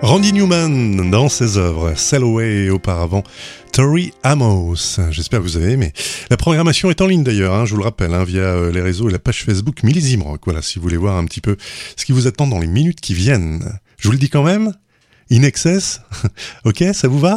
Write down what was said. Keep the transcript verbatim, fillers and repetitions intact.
Randy Newman dans ses œuvres, Sail Away et auparavant Tori Amos. J'espère que vous avez aimé. La programmation est en ligne d'ailleurs, hein, je vous le rappelle, hein, via euh, les réseaux et la page Facebook Millésime Rock. Voilà, si vous voulez voir un petit peu ce qui vous attend dans les minutes qui viennent. Je vous le dis quand même, In Excess, ok, ça vous va ?